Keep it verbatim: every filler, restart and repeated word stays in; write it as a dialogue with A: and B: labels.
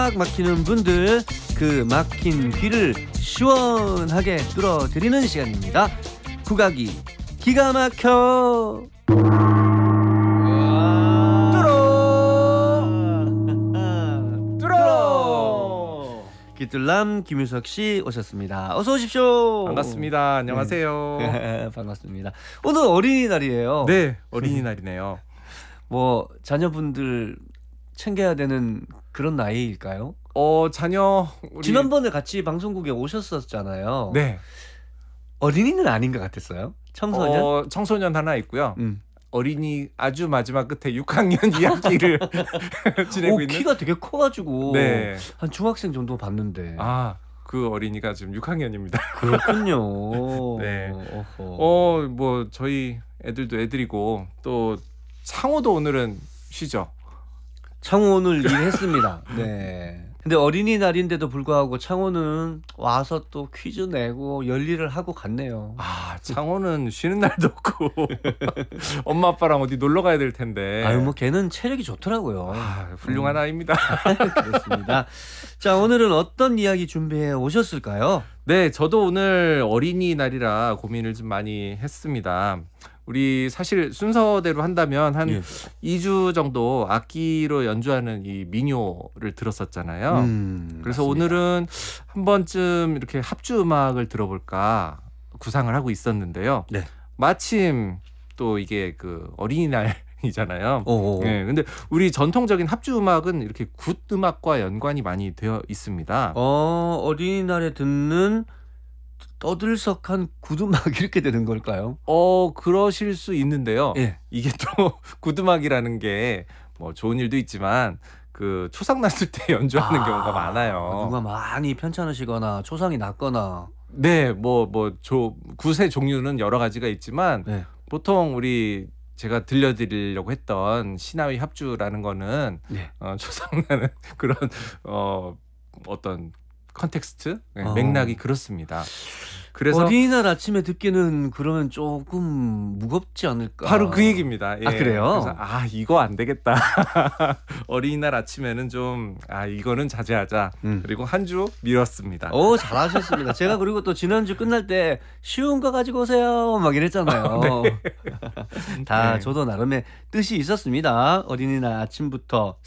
A: 꽉 막히는 분들 그 막힌 귀를 시원하게 뚫어드리는 시간입니다. 국악이 기가 막혀 뚫어 뚫어 귀뚫남 김유석씨 오셨습니다. 어서 오십시오.
B: 반갑습니다. 안녕하세요.
A: 네. 반갑습니다. 오늘 어린이날이에요.
B: 네, 어린이날이네요.
A: 뭐 자녀분들 챙겨야 되는 그런 나이일까요?
B: 어 자녀 우리...
A: 지난번에 같이 방송국에 오셨었잖아요.
B: 네.
A: 어린이는 아닌 것 같았어요. 청소년?
B: 어, 청소년 하나 있고요.
A: 음.
B: 어린이 아주 마지막 끝에 육 학년 이 학기를 지내고
A: 오,
B: 있는.
A: 키가 되게 커가지고
B: 네.
A: 한 중학생 정도 봤는데.
B: 아, 그 어린이가 지금 육 학년입니다.
A: 그렇군요.
B: 네.
A: 어허.
B: 어, 뭐 저희 애들도 애들이고 또 창호도 오늘은 쉬죠.
A: 창호 오늘 일했습니다. 네. 근데 어린이날인데도 불구하고 창호는 와서 또 퀴즈 내고 열일을 하고 갔네요.
B: 아, 창호는 쉬는 날도 없고 엄마 아빠랑 어디 놀러 가야 될 텐데.
A: 아유, 뭐 걔는 체력이 좋더라고요.
B: 아, 훌륭한
A: 음.
B: 아이입니다.
A: 그렇습니다. 자, 오늘은 어떤 이야기 준비해 오셨을까요?
B: 네, 저도 오늘 어린이날이라 고민을 좀 많이 했습니다. 우리 사실 순서대로 한다면 한
A: 예.
B: 이 주 정도 악기로 연주하는 이 민요를 들었었잖아요.
A: 음,
B: 그래서
A: 맞습니다.
B: 오늘은 한 번쯤 이렇게 합주 음악을 들어볼까 구상을 하고 있었는데요.
A: 네.
B: 마침 또 이게 그 어린이날이잖아요.
A: 오오오.
B: 네, 근데 우리 전통적인 합주 음악은 이렇게 굿 음악과 연관이 많이 되어 있습니다.
A: 어, 어린이날에 듣는 떠들썩한 굿음악 이렇게 되는 걸까요?
B: 어, 그러실 수 있는데요.
A: 예.
B: 이게 또 굿음악이라는 게 뭐 좋은 일도 있지만 그 초상 났을 때 연주하는
A: 아,
B: 경우가 많아요.
A: 누가 많이 편찮으시거나 초상이 났거나.
B: 네, 뭐 뭐 조 굿의 종류는 여러 가지가 있지만
A: 네.
B: 보통 우리 제가 들려드리려고 했던 시나위 합주라는 거는
A: 네.
B: 어, 초상 나는 그런 어, 어떤 컨텍스트 네,
A: 어.
B: 맥락이 그렇습니다. 그래서
A: 어린이날 아침에 듣기는 그러면 조금 무겁지 않을까?
B: 바로 그 얘기입니다. 예.
A: 아, 그래요?
B: 그래서 아 이거 안 되겠다. 어린이날 아침에는 좀 아 이거는 자제하자.
A: 음.
B: 그리고 한 주 미뤘습니다.
A: 오, 잘하셨습니다. 제가 그리고 또 지난주 끝날 때 쉬운 거 가지고 오세요 막 이랬잖아요. 다
B: 네.
A: 저도 나름의 뜻이 있었습니다. 어린이날 아침부터